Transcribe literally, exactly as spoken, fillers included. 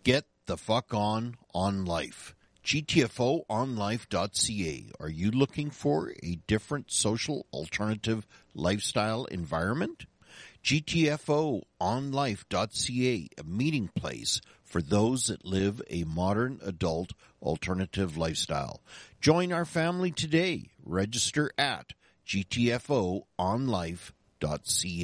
Get the fuck on on life. G T F O on life dot C A. Are you looking for a different social alternative lifestyle environment? G T F O on life dot C A, a meeting place for those that live a modern adult alternative lifestyle. Join our family today. Register at G T F O on life dot C A.